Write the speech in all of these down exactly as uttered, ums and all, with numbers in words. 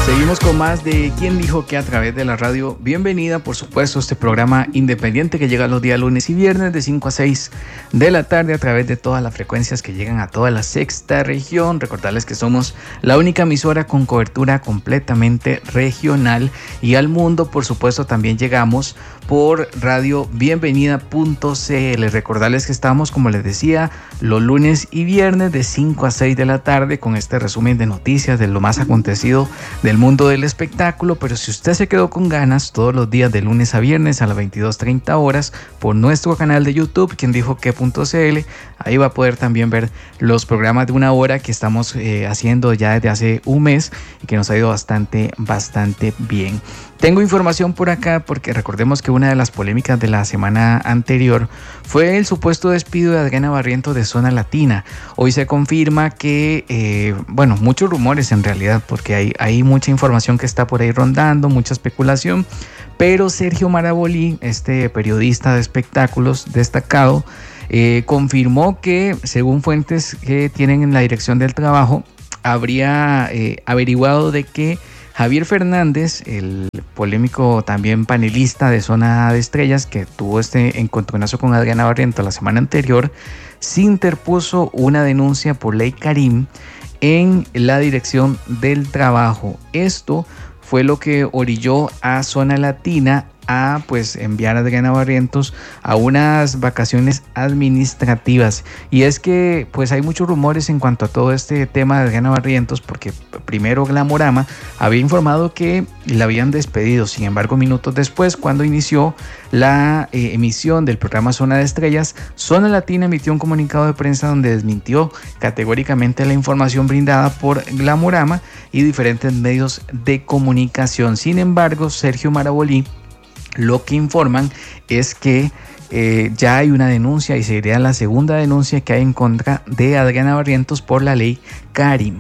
Seguimos con más de ¿Quién dijo que? A través de la radio. Bienvenida, por supuesto, a este programa independiente que llega los días lunes y viernes de cinco a seis de la tarde a través de todas las frecuencias que llegan a toda la sexta región. Recordarles que somos la única emisora con cobertura completamente regional y al mundo, por supuesto, también llegamos por radio bienvenida punto c l. Recordarles que estamos, como les decía, los lunes y viernes de cinco a seis de la tarde con este resumen de noticias de lo más acontecido del mundo del espectáculo. Pero si usted se quedó con ganas, todos los días de lunes a viernes a las veintidós treinta horas por nuestro canal de YouTube, quien dijo que punto c l, ahí va a poder también ver los programas de una hora que estamos eh, haciendo ya desde hace un mes y que nos ha ido bastante, bastante bien. Tengo información por acá porque recordemos que una de las polémicas de la semana anterior fue el supuesto despido de Adriana Barrientos de Zona Latina. Hoy se confirma que, eh, bueno, muchos rumores en realidad, porque hay, hay mucha información que está por ahí rondando, mucha especulación, pero Sergio Marabolí, este periodista de espectáculos destacado, eh, confirmó que, según fuentes que tienen en la dirección del trabajo, habría eh, averiguado de que Javier Fernández, el polémico también panelista de Zona de Estrellas, que tuvo este encontronazo con Adriana Barrientos la semana anterior, se interpuso una denuncia por ley Karim en la dirección del trabajo. Esto fue lo que orilló a Zona Latina a pues enviar a Adriana Barrientos a unas vacaciones administrativas. Y es que pues hay muchos rumores en cuanto a todo este tema de Adriana Barrientos, porque primero Glamorama había informado que la habían despedido. Sin embargo, minutos después, cuando inició la eh, emisión del programa Zona de Estrellas, Zona Latina emitió un comunicado de prensa donde desmintió categóricamente la información brindada por Glamorama y diferentes medios de comunicación. Sin embargo, Sergio Marabolí, lo que informan es que eh, ya hay una denuncia y sería la segunda denuncia que hay en contra de Adriana Barrientos por la ley Karim.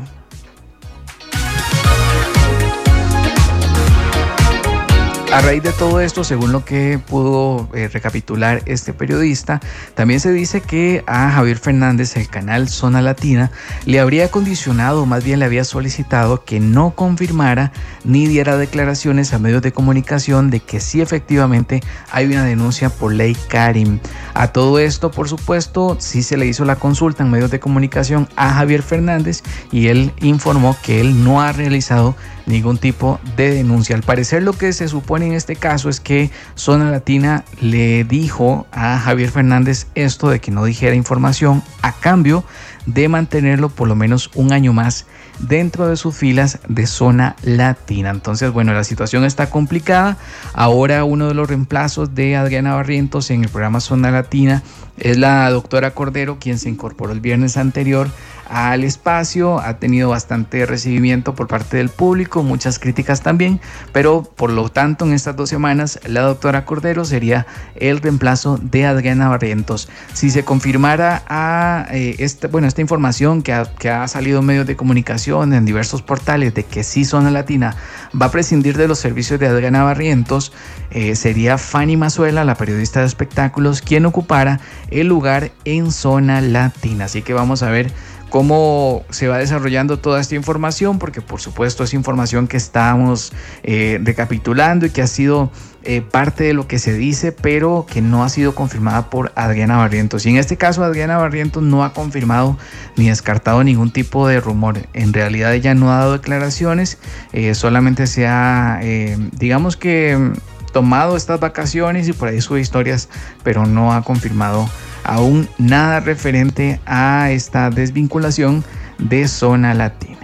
A raíz de todo esto, según lo que pudo eh, recapitular este periodista, también se dice que a Javier Fernández, el canal Zona Latina, le habría condicionado, más bien le había solicitado que no confirmara ni diera declaraciones a medios de comunicación de que sí efectivamente hay una denuncia por ley Karim. A todo esto, por supuesto, sí se le hizo la consulta en medios de comunicación a Javier Fernández y él informó que él no ha realizado ningún tipo de denuncia. Al parecer, lo que se supone en este caso es que Zona Latina le dijo a Javier Fernández esto de que no dijera información a cambio de mantenerlo por lo menos un año más dentro de sus filas de Zona Latina. Entonces, bueno, la situación está complicada. Ahora uno de los reemplazos de Adriana Barrientos en el programa Zona Latina es la doctora Cordero, quien se incorporó el viernes anterior al espacio. Ha tenido bastante recibimiento por parte del público, muchas críticas también, pero por lo tanto en estas dos semanas la doctora Cordero sería el reemplazo de Adriana Barrientos. Si se confirmara a eh, esta, bueno, esta información que ha, que ha salido en medios de comunicación, en diversos portales, de que sí Zona Latina va a prescindir de los servicios de Adriana Barrientos, eh, sería Fanny Mazuela, la periodista de espectáculos, quien ocupara el lugar en Zona Latina. Así que vamos a ver cómo se va desarrollando toda esta información, porque por supuesto es información que estamos eh, recapitulando y que ha sido eh, parte de lo que se dice, pero que no ha sido confirmada por Adriana Barrientos. Y en este caso Adriana Barrientos no ha confirmado ni descartado ningún tipo de rumor. En realidad ella no ha dado declaraciones, eh, solamente se ha, eh, digamos que tomado estas vacaciones y por ahí sube historias, pero no ha confirmado aún nada referente a esta desvinculación de Zona Latina.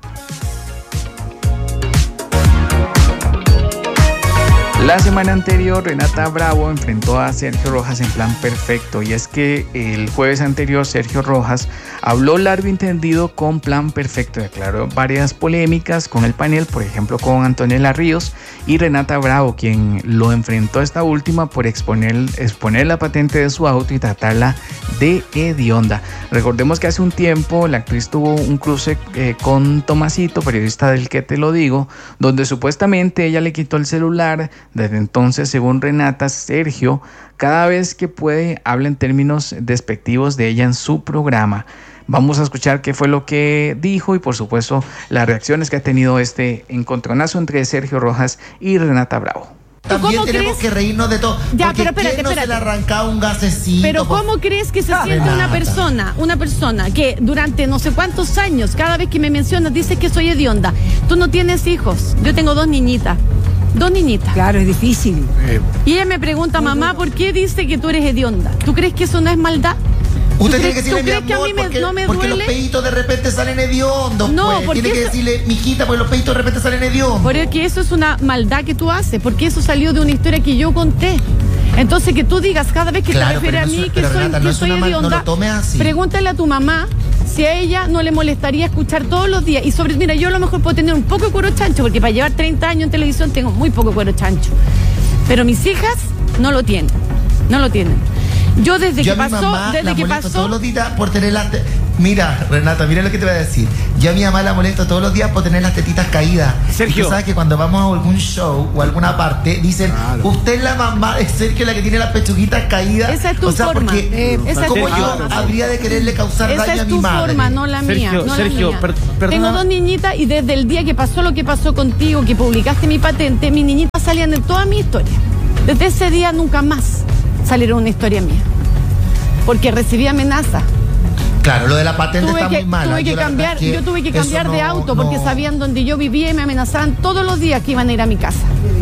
La semana anterior, Renata Bravo enfrentó a Sergio Rojas en Plan Perfecto, y es que el jueves anterior Sergio Rojas habló largo y entendido con Plan Perfecto y aclaró varias polémicas con el panel, por ejemplo con Antonella Ríos y Renata Bravo, quien lo enfrentó a esta última por exponer, exponer la patente de su auto y tratarla de hedionda. Recordemos que hace un tiempo la actriz tuvo un cruce eh, con Tomasito, periodista del Que Te Lo Digo, donde supuestamente ella le quitó el celular. Desde entonces, según Renata, Sergio cada vez que puede habla en términos despectivos de ella en su programa. Vamos a escuchar qué fue lo que dijo y por supuesto las reacciones que ha tenido este encontronazo entre Sergio Rojas y Renata Bravo. También tenemos crees? que reírnos de todo. Ya, porque pero espérate, ¿quién no espérate. se le arrancaba un gasecito? Pero por... ¿cómo crees que se Ah, siente Renata. una persona, una persona que durante no sé cuántos años, cada vez que me mencionas, dices que soy hedionda? Tú no tienes hijos. Yo tengo dos niñitas. Dos niñitas. Claro, es difícil. Eh, Y ella me pregunta, mamá, ¿por qué dice que tú eres hedionda? ¿Tú crees que eso no es maldad? Usted ¿Tú tiene que crees- decirle, tú mi crees que a amor, mí me- porque, no me porque los duele? peitos de repente salen hediondos, No, pues. porque Tiene que eso- decirle, mijita, porque los peitos de repente salen hediondos. Porque eso es una maldad que tú haces, porque eso salió de una historia que yo conté. Entonces que tú digas cada vez que Claro, te refieres pero a no mí es- que pero soy, Renata, que no es soy una mal- no hedionda, lo tomes así. pregúntale a tu mamá si a ella no le molestaría escuchar todos los días. Y sobre, mira, yo a lo mejor puedo tener un poco de cuero chancho, porque para llevar treinta años en televisión tengo muy poco cuero chancho. Pero mis hijas no lo tienen, no lo tienen. Yo desde Yo que a mi pasó, mamá la desde que molesto pasó, todos los días por tener las... te- Mira, Renata, mira lo que te voy a decir. Yo a mi mamá la molesto todos los días por tener las tetitas caídas. Sergio. Y tú sabes que cuando vamos a algún show o alguna parte, dicen, Claro. usted es la mamá de Sergio, la que tiene las pechuguitas caídas. Esa es tu o sea, forma. porque, Eh, esa es ¿cómo tu yo forma. habría de quererle causar esa daño a es mi tu madre? forma, no la mía. Sergio, no Sergio, la mía. per- perdona. Tengo dos niñitas y desde el día que pasó lo que pasó contigo, que publicaste mi patente, mis niñitas salían en toda mi historia. Desde ese día nunca más salieron una historia mía. Porque recibí amenazas. Claro, lo de la patente Tuve está que, muy mal. tuve que Yo la verdad cambiar, es que yo tuve que eso cambiar de no- auto porque no- sabían dónde yo vivía y me amenazaban todos los días que iban a ir a mi casa.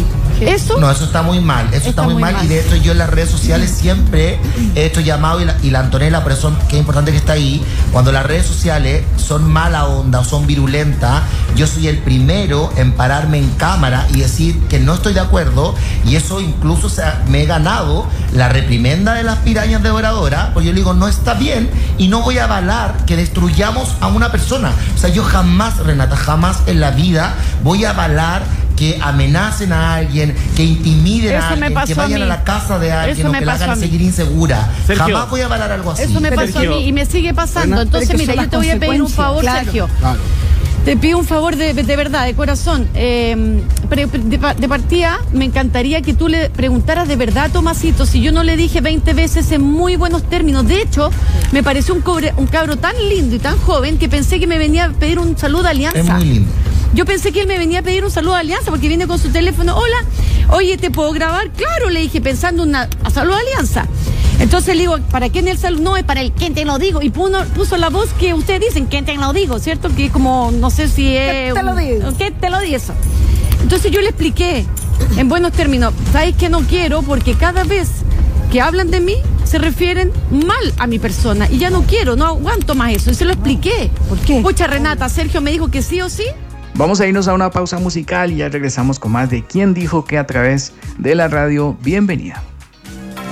Eso No, eso está muy mal, eso está, muy, mal. Y de hecho yo en las redes sociales siempre he hecho llamado y la, y la Antonella, por eso que es importante que está ahí, cuando las redes sociales son mala onda o son virulentas, yo soy el primero en pararme en cámara y decir que no estoy de acuerdo, y eso incluso, o sea, me he ganado la reprimenda de las pirañas devoradoras, porque yo le digo, no está bien y no voy a avalar que destruyamos a una persona. O sea, yo jamás, Renata, jamás en la vida voy a avalar que amenacen a alguien, que intimiden Eso a me alguien, pasó que a vayan mí. a la casa de alguien Eso o me que la pasó hagan a mí. seguir insegura. Sergio. Jamás voy a avalar algo así. Eso me pasó Sergio. a mí y me sigue pasando. Pero Entonces, es que mira, son yo las te voy a pedir un favor, consecuencias. Sergio. Claro. Te pido un favor de, de verdad, de corazón. Eh, pre- pre- de, pa- de partida, me encantaría que tú le preguntaras de verdad a Tomasito si yo no le dije veinte veces en muy buenos términos. De hecho, me pareció un, cobre, un cabro tan lindo y tan joven que pensé que me venía a pedir un saludo a Alianza. Es muy lindo. Yo pensé que él me venía a pedir un saludo a Alianza porque viene con su teléfono. Hola, oye, ¿te puedo grabar? Claro, le dije, pensando una a saludo a Alianza. Entonces le digo, ¿para quién el saludo? No, es para el ¿quién te lo digo? Y puso, puso la voz que ustedes dicen, ¿quién te lo digo? ¿Cierto? Que como, no sé si es... ¿Quién te lo digo? ¿Quién te lo digo? Eso. Entonces yo le expliqué, en buenos términos, ¿sabes que no quiero? Porque cada vez que hablan de mí, se refieren mal a mi persona. Y ya no quiero, no aguanto más eso. Y se lo expliqué. ¿Por qué? Pucha, Renata, Sergio me dijo que sí o sí. Vamos a irnos a una pausa musical y ya regresamos con más de ¿Quién dijo que a través de la radio? Bienvenida.